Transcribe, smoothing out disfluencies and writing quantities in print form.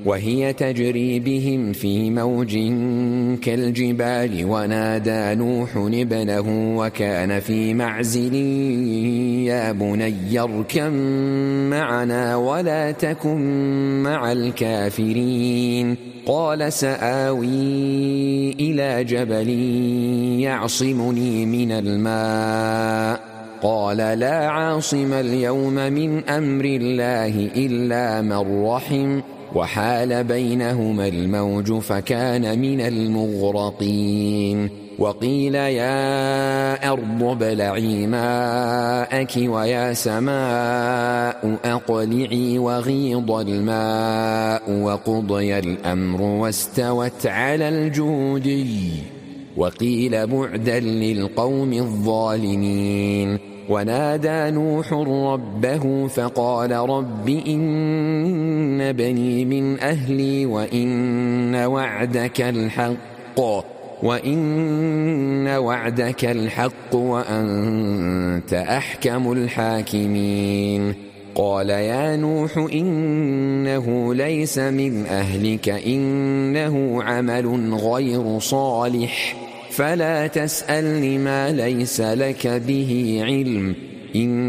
وهي تجري بهم في موج كالجبال ونادى نوح ابنه وكان في معزل يا بني اركب معنا ولا تكن مع الكافرين قال سآوي إلى جبل يعصمني من الماء قال لا عاصم اليوم من أمر الله إلا من رحم وحال بينهما الموج فكان من المغرقين وقيل يا أرض ابلعي ماءك ويا سماء أقلعي وغيض الماء وقضي الأمر واستوت على الجودي وقيل بعدا للقوم الظالمين ونادى نوح ربه فقال رب إن بني من أهلي وإن وعدك الحق وأنت أحكم الحاكمين قال يا نوح إنه ليس من أهلك إنه عمل غير صالح فلا تسألني ما ليس لك به علم